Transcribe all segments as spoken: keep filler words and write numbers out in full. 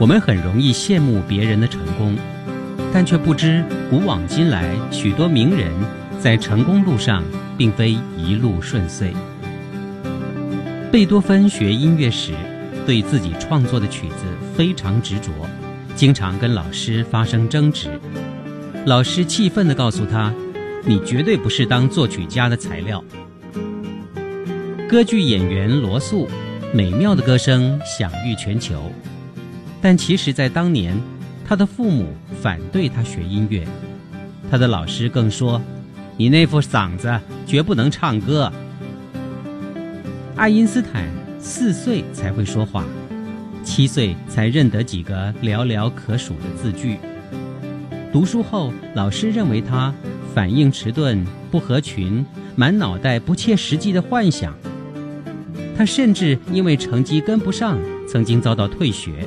我们很容易羡慕别人的成功，但却不知古往今来许多名人在成功路上并非一路顺遂。贝多芬学音乐时，对自己创作的曲子非常执着，经常跟老师发生争执。老师气愤地告诉他，你绝对不是当作曲家的材料。歌剧演员罗素美妙的歌声享誉全球，但其实在当年，他的父母反对他学音乐，他的老师更说，你那副嗓子绝不能唱歌。爱因斯坦四岁才会说话，七岁才认得几个寥寥可数的字句。读书后，老师认为他反应迟钝、不合群，满脑袋不切实际的幻想。他甚至因为成绩跟不上，曾经遭到退学。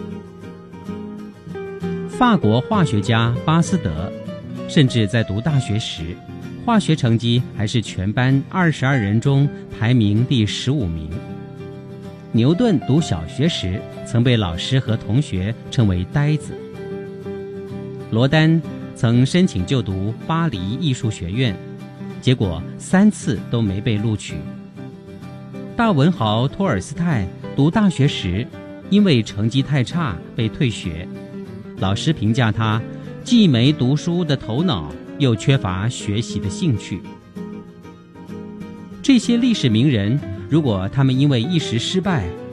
法国化学家巴斯德，甚至在读大学时，化学成绩还是全班二十二人中排名第十五名。牛顿读小学时，曾被老师和同学称为呆子。罗丹曾申请就读巴黎艺术学院，结果三次都没被录取。大文豪托尔斯泰读大学时，因为成绩太差被退学，老师评价他既没读书的头脑，又缺乏学习的兴趣。这些历史名人，如果他们因为一时失败